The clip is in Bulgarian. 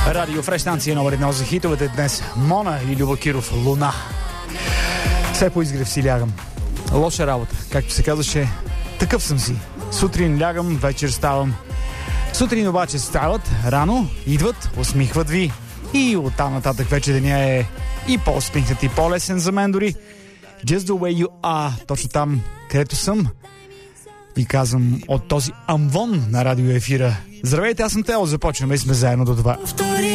Радио Фреш, станция номер 1 за хитовете днес. Мона и Любо Киров, Луна. Все по изгрев си лягам. Лоша работа, както се казваше. Такъв съм си. Сутрин лягам, вечер ставам. Сутрин обаче стават рано, идват, усмихват ви. И оттам нататък вече деня е и по-усмихнат, и по-лесен за мен дори. Just the way you are, точно там, където съм. Ви казвам от този амвон на радиоефира. Здравейте, аз съм Тео, започваме и сме заедно до 2.